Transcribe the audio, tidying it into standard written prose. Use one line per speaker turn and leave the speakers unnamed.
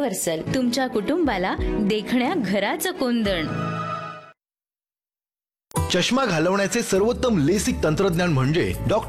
Universal, तुमच्या कुटुंबाला देखण्या घराचं कोंदण.
चष्मा घालवण्याचे सर्वोत्तम लेसिक तंत्रज्ञान म्हणजे डॉक्टर